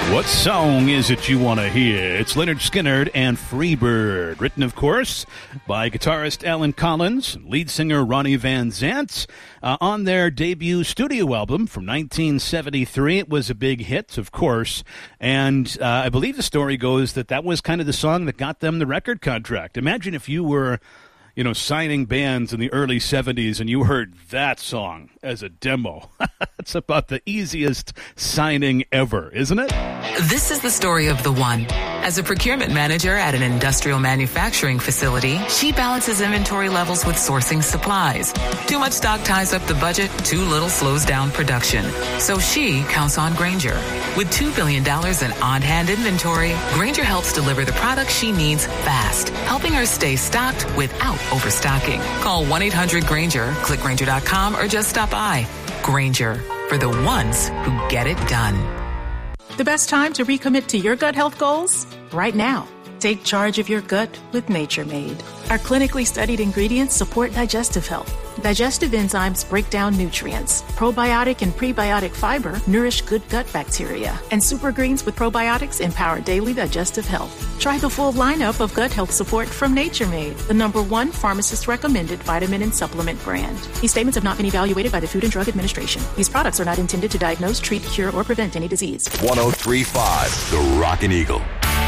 What song is it you want to hear? It's Lynyrd Skynyrd and Freebird, written, of course, by guitarist Alan Collins and lead singer Ronnie Van Zant. On their debut studio album from 1973, it was a big hit, of course, and I believe the story goes that was kind of the song that got them the record contract. Imagine if you were, signing bands in the early 70s and you heard that song as a demo. It's about the easiest signing ever, isn't it? This is the story of the one. As a procurement manager at an industrial manufacturing facility, she balances inventory levels with sourcing supplies. Too much stock ties up the budget, too little slows down production. So she counts on Grainger. With $2 billion in on-hand inventory, Grainger helps deliver the products she needs fast, helping her stay stocked without overstocking. Call 1-800-GRAINGER, click Grainger.com, or just stop by. Grainger, for the ones who get it done. The best time to recommit to your gut health goals? Right now. Take charge of your gut with Nature Made. Our clinically studied ingredients support digestive health. Digestive enzymes break down nutrients. Probiotic and prebiotic fiber nourish good gut bacteria. And super greens with probiotics empower daily digestive health. Try the full lineup of gut health support from Nature Made, the #1 pharmacist-recommended vitamin and supplement brand. These statements have not been evaluated by the Food and Drug Administration. These products are not intended to diagnose, treat, cure, or prevent any disease. 103.5, The Rockin' Eagle.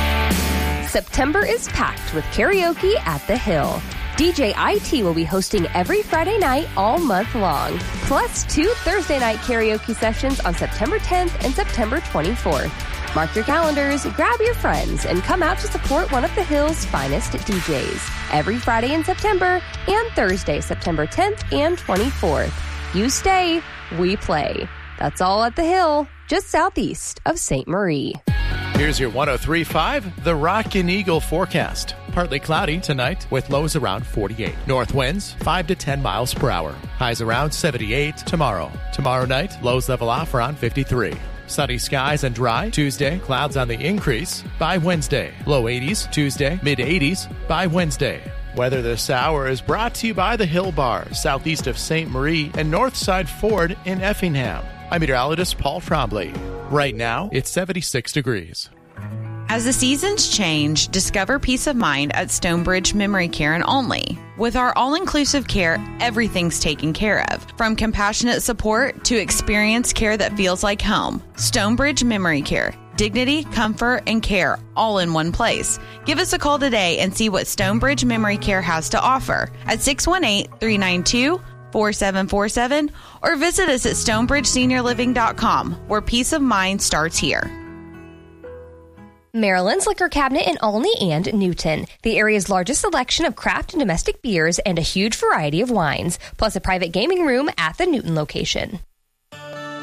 September is packed with karaoke at the Hill. DJ IT will be hosting every Friday night all month long, plus 2 Thursday night karaoke sessions on September 10th and September 24th. Mark your calendars, grab your friends, and come out to support one of the Hill's finest DJs every Friday in September and Thursday, September 10th and 24th. You stay, we play. That's all at the Hill, just southeast of St. Marie. Here's your 103.5, The Rockin' Eagle forecast. Partly cloudy tonight with lows around 48. North winds 5 to 10 miles per hour. Highs around 78 tomorrow. Tomorrow night, lows level off around 53. Sunny skies and dry Tuesday. Clouds on the increase by Wednesday. Low 80s Tuesday. Mid 80s by Wednesday. Weather this hour is brought to you by the Hill Bar, southeast of St. Marie and Northside Ford in Effingham. I'm meteorologist Paul Trombley. Right now, it's 76 degrees. As the seasons change, discover peace of mind at Stonebridge Memory Care and Only. With our all-inclusive care, everything's taken care of. From compassionate support to experienced care that feels like home. Stonebridge Memory Care. Dignity, comfort, and care all in one place. Give us a call today and see what Stonebridge Memory Care has to offer at 618-392-4747 or visit us at stonebridgeseniorliving.com, where peace of mind starts here. Maryland's Liquor Cabinet in Olney and Newton. The area's largest selection of craft and domestic beers and a huge variety of wines, plus a private gaming room at the Newton location.